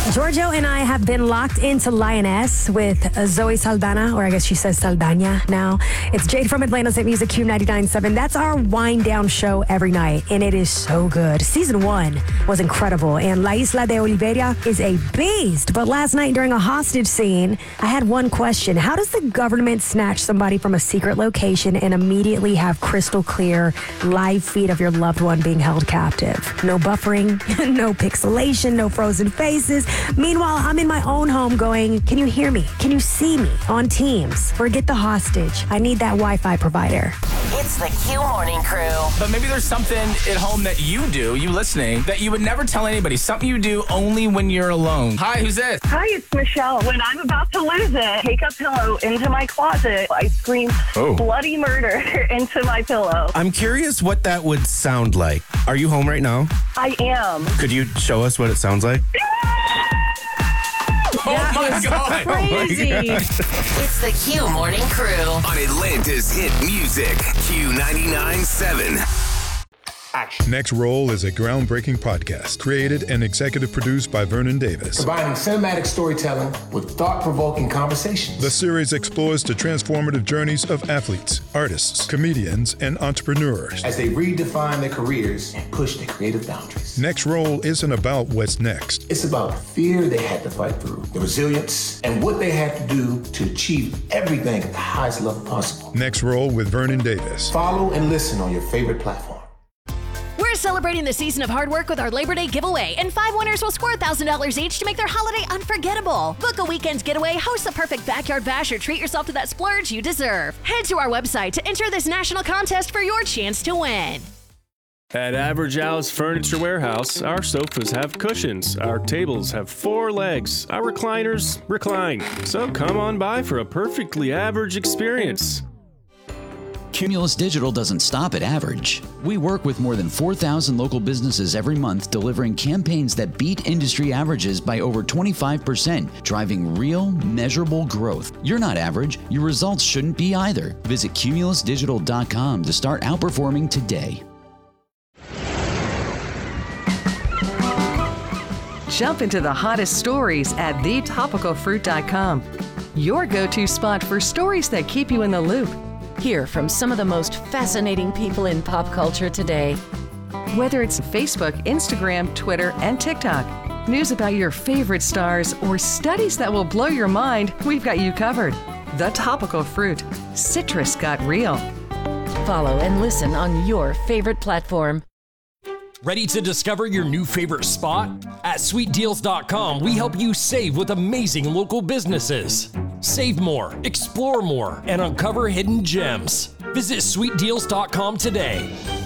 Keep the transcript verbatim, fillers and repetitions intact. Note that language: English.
Giorgio and I have been locked into Lioness with uh, Zoe Saldana, or I guess she says Saldana now. It's Jade from Atlanta's Hit Music Q ninety-nine point seven. That's our wind down show every night, and it is so good. Season one was incredible, and La Isla de Oliveira is a beast. But last night during a hostage scene, I had one question. How does the government snatch somebody from a secret location and immediately have crystal clear live feed of your loved one being held captive? No buffering, no pixelation, no frozen faces. Meanwhile, I'm in my own home going, can you hear me? Can you see me on Teams? Forget the hostage. I need that Wi-Fi provider. It's the Q Morning Crew. But maybe there's something at home that you do, you listening, that you would never tell anybody. Something you do only when you're alone. Hi, who's this? Hi, it's Michelle. When I'm about to lose it, take a pillow into my closet. I scream Oh. bloody murder into my pillow. I'm curious what that would sound like. Are you home right now? I am. Could you show us what it sounds like? Oh my God. Crazy. It's the Q Morning Crew. On Atlanta's hit music, Q ninety-nine point seven. Next Roll is a groundbreaking podcast created and executive produced by Vernon Davis. Combining cinematic storytelling with thought-provoking conversations. The series explores the transformative journeys of athletes, artists, comedians, and entrepreneurs. As they redefine their careers and push their creative boundaries. Next Roll isn't about what's next. It's about the fear they had to fight through, the resilience, and what they had to do to achieve everything at the highest level possible. Next Roll with Vernon Davis. Follow and listen on your favorite platform. We're celebrating the season of hard work with our Labor Day giveaway, and five winners will score one thousand dollars each to make their holiday unforgettable. Book a weekend's getaway, host the perfect backyard bash, or treat yourself to that splurge you deserve. Head to our website to enter this national contest for your chance to win. At Average Al's Furniture Warehouse, our sofas have cushions, our tables have four legs, our recliners recline. So come on by for a perfectly average experience. Cumulus Digital doesn't stop at average. We work with more than four thousand local businesses every month, delivering campaigns that beat industry averages by over twenty-five percent, driving real, measurable growth. You're not average. Your results shouldn't be either. Visit cumulus digital dot com to start outperforming today. Jump into the hottest stories at the topical fruit dot com. Your go-to spot for stories that keep you in the loop. Hear from some of the most fascinating people in pop culture today. Whether it's Facebook, Instagram, Twitter, and TikTok, news about your favorite stars, or studies that will blow your mind, we've got you covered. The Topical Fruit. Citrus got real. Follow and listen on your favorite platform. Ready to discover your new favorite spot? At sweet deals dot com, we help you save with amazing local businesses. Save more, explore more, and uncover hidden gems. Visit sweet deals dot com today.